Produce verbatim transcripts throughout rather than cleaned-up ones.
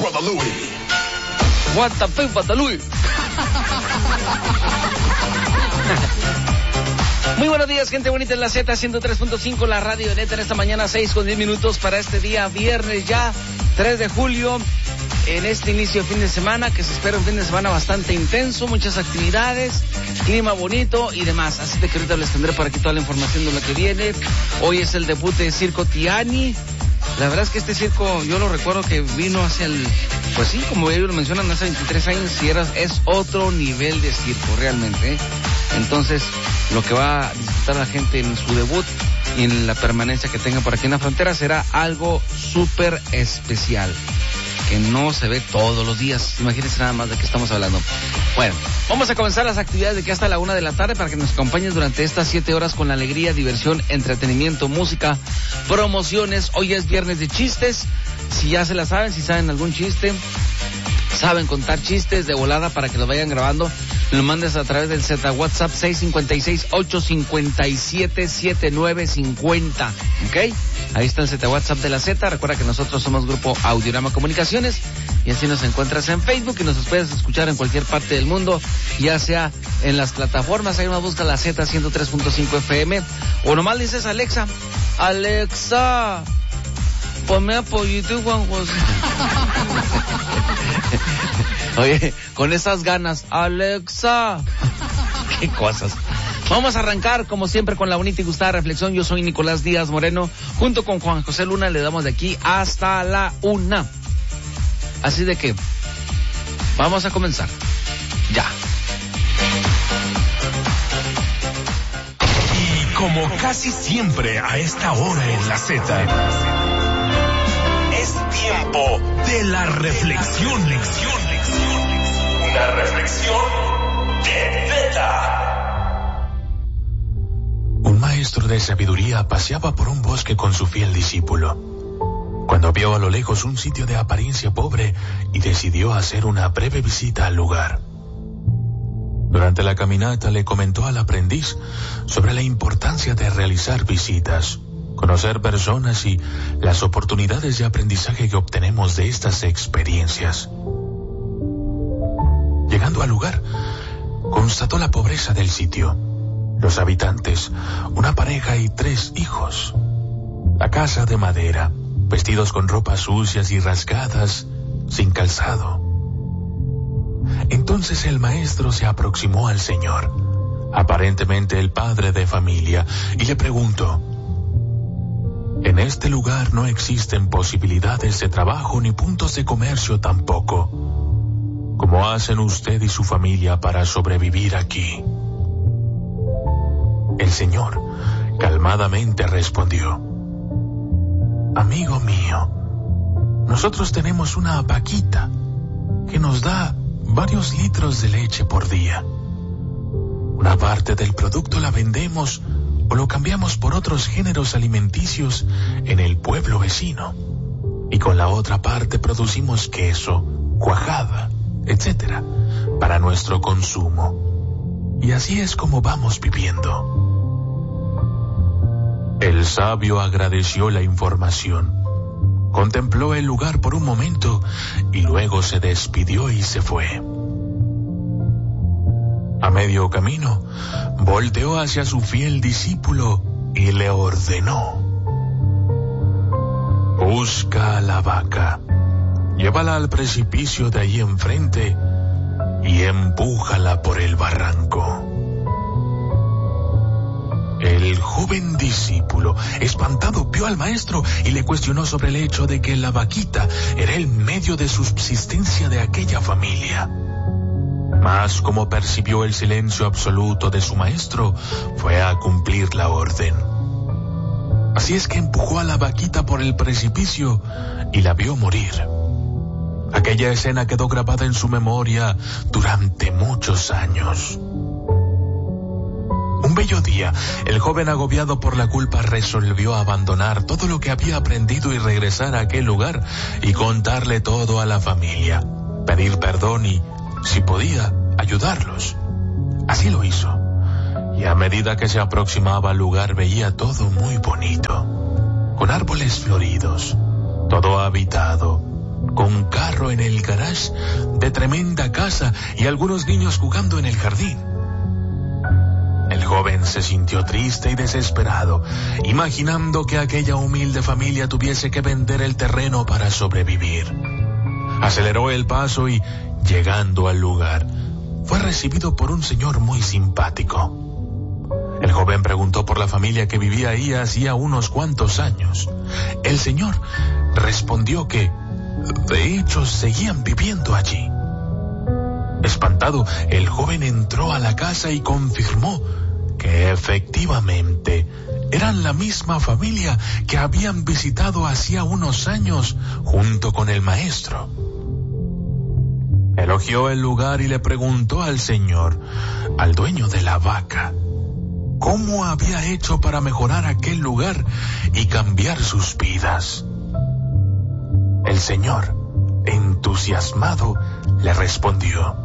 brother Louie. What the fuck, brother Louie. Muy buenos días, gente bonita en la Z ciento tres punto cinco, la radio de Neta en esta mañana, seis con diez minutos para este día viernes ya, tres de julio, en este inicio de fin de semana, que se espera un fin de semana bastante intenso, muchas actividades, clima bonito y demás. Así de que ahorita les tendré por aquí toda la información de lo que viene. Hoy es el debut de Circo Tiani. La verdad es que este circo, yo lo recuerdo que vino hacia el, pues sí, como ellos lo mencionan, hace veintitrés años, y era, es otro nivel de circo realmente, ¿eh? Entonces, lo que va a disfrutar la gente en su debut y en la permanencia que tenga por aquí en la frontera será algo súper especial, que no se ve todos los días. Imagínense nada más de qué estamos hablando. Bueno, vamos a comenzar las actividades de aquí hasta la una de la tarde para que nos acompañen durante estas siete horas con la alegría, diversión, entretenimiento, música, promociones. Hoy es viernes de chistes. Si ya se la saben, si saben algún chiste, saben contar chistes de volada para que lo vayan grabando, lo mandes a través del Z WhatsApp seis cinco seis, ocho cinco siete, siete nueve cinco cero, ¿ok? Ahí está el Z WhatsApp de la Z. Recuerda que nosotros somos Grupo Audiorama Comunicaciones y así nos encuentras en Facebook y nos puedes escuchar en cualquier parte del mundo, ya sea en las plataformas. Ahí nos busca la Z ciento tres punto cinco F M o nomás dices Alexa, Alexa, ponme a Pollito y Juan José. Oye, con esas ganas, Alexa. Qué cosas. Vamos a arrancar, como siempre, con la bonita y gustada reflexión. Yo soy Nicolás Díaz Moreno. Junto con Juan José Luna le damos de aquí hasta la una. Así de que, vamos a comenzar. Ya. Y como casi siempre a esta hora en la Z, es tiempo de la reflexión. Lección, lección, lección. Una reflexión de Neta. Un maestro de sabiduría paseaba por un bosque con su fiel discípulo, cuando vio a lo lejos un sitio de apariencia pobre y decidió hacer una breve visita al lugar. Durante la caminata le comentó al aprendiz sobre la importancia de realizar visitas, conocer personas y las oportunidades de aprendizaje que obtenemos de estas experiencias. Llegando al lugar, constató la pobreza del sitio, los habitantes, una pareja y tres hijos. La casa de madera, vestidos con ropas sucias y rasgadas, sin calzado. Entonces el maestro se aproximó al señor, aparentemente el padre de familia, y le preguntó: ¿en este lugar no existen posibilidades de trabajo ni puntos de comercio tampoco? ¿Cómo hacen usted y su familia para sobrevivir aquí? El señor calmadamente respondió: amigo mío, nosotros tenemos una vaquita que nos da varios litros de leche por día. Una parte del producto la vendemos o lo cambiamos por otros géneros alimenticios en el pueblo vecino, y con la otra parte producimos queso, cuajada, etcétera, para nuestro consumo. Y así es como vamos viviendo. El sabio agradeció la información, contempló el lugar por un momento y luego se despidió y se fue. A medio camino, volteó hacia su fiel discípulo y le ordenó: busca a la vaca, llévala al precipicio de ahí enfrente y empújala por el barranco. El joven discípulo, espantado, vio al maestro y le cuestionó sobre el hecho de que la vaquita era el medio de subsistencia de aquella familia. Mas como percibió el silencio absoluto de su maestro, fue a cumplir la orden. Así es que empujó a la vaquita por el precipicio y la vio morir. Aquella escena quedó grabada en su memoria durante muchos años. Un bello día, el joven, agobiado por la culpa, resolvió abandonar todo lo que había aprendido y regresar a aquel lugar y contarle todo a la familia, pedir perdón y, si podía, ayudarlos. Así lo hizo, y a medida que se aproximaba al lugar veía todo muy bonito, con árboles floridos, todo habitado, con carro en el garage de tremenda casa y algunos niños jugando en el jardín. El joven se sintió triste y desesperado, imaginando que aquella humilde familia tuviese que vender el terreno para sobrevivir. Aceleró el paso y, llegando al lugar, fue recibido por un señor muy simpático. El joven preguntó por la familia que vivía ahí hacía unos cuantos años. El señor respondió que, de hecho, seguían viviendo allí. Espantado, el joven entró a la casa y confirmó que efectivamente eran la misma familia que habían visitado hacía unos años junto con el maestro. Elogió el lugar y le preguntó al señor, al dueño de la vaca, cómo había hecho para mejorar aquel lugar y cambiar sus vidas. El señor, entusiasmado, le respondió: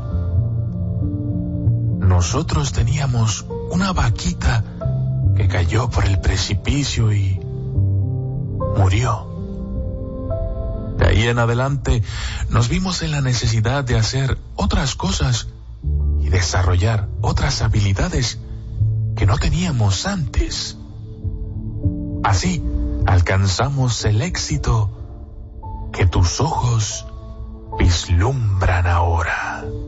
nosotros teníamos una vaquita que cayó por el precipicio y murió. De ahí en adelante nos vimos en la necesidad de hacer otras cosas y desarrollar otras habilidades que no teníamos antes. Así alcanzamos el éxito que tus ojos vislumbran ahora.